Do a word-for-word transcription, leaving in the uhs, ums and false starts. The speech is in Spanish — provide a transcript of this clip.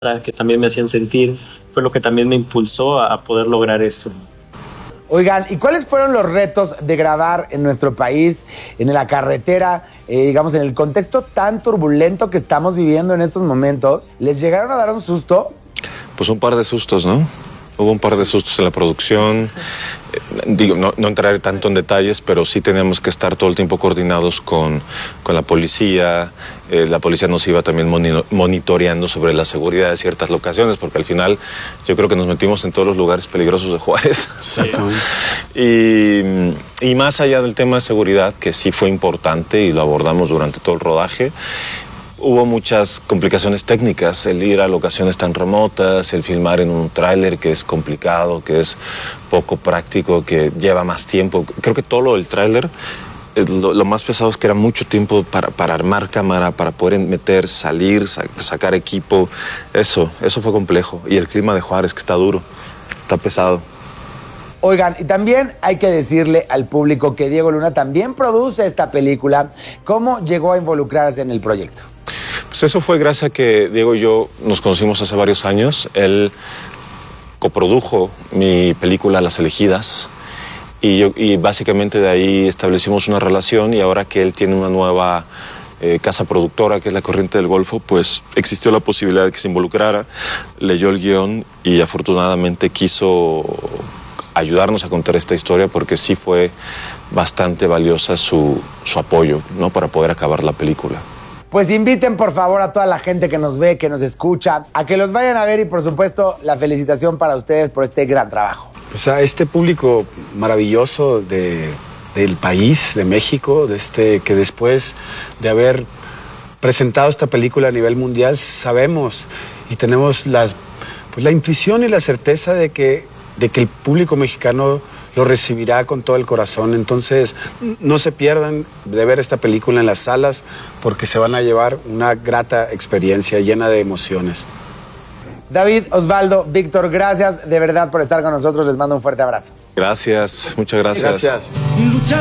que también me hacían sentir, fue lo que también me impulsó a poder lograr esto. Oigan, ¿y cuáles fueron los retos de grabar en nuestro país, en la carretera, eh, digamos, en el contexto tan turbulento que estamos viviendo en estos momentos? ¿Les llegaron a dar un susto? Pues un par de sustos, ¿no? Hubo un par de sustos en la producción. Eh, digo, no, no entraré tanto en detalles, pero sí tenemos que estar todo el tiempo coordinados con, con la policía. Eh, la policía nos iba también moni- monitoreando sobre la seguridad de ciertas locaciones, porque al final yo creo que nos metimos en todos los lugares peligrosos de Juárez. Sí. y, y más allá del tema de seguridad, que sí fue importante y lo abordamos durante todo el rodaje, hubo muchas complicaciones técnicas, el ir a locaciones tan remotas, el filmar en un tráiler que es complicado, que es poco práctico, que lleva más tiempo. Creo que todo lo del tráiler, lo, lo más pesado es que era mucho tiempo para, para armar cámara, para poder meter, salir, sa- sacar equipo. Eso, eso fue complejo. Y el clima de Juárez, que está duro, está pesado. Oigan, y también hay que decirle al público que Diego Luna también produce esta película. ¿Cómo llegó a involucrarse en el proyecto? Pues eso fue gracias a que Diego y yo nos conocimos hace varios años. Él coprodujo mi película Las Elegidas y, yo, y básicamente de ahí establecimos una relación, y ahora que él tiene una nueva eh, casa productora que es La Corriente del Golfo, pues existió la posibilidad de que se involucrara, leyó el guión y afortunadamente quiso ayudarnos a contar esta historia, porque sí fue bastante valiosa su, su apoyo, ¿no?, para poder acabar la película. Pues inviten por favor a toda la gente que nos ve, que nos escucha, a que los vayan a ver, y por supuesto la felicitación para ustedes por este gran trabajo. Pues a este público maravilloso de, del país, de México, de este, que después de haber presentado esta película a nivel mundial, sabemos y tenemos las, pues la intuición y la certeza de que, de que el público mexicano lo recibirá con todo el corazón. Entonces, no se pierdan de ver esta película en las salas, porque se van a llevar una grata experiencia llena de emociones. David, Osvaldo, Víctor, gracias de verdad por estar con nosotros. Les mando un fuerte abrazo. Gracias, muchas gracias. Gracias.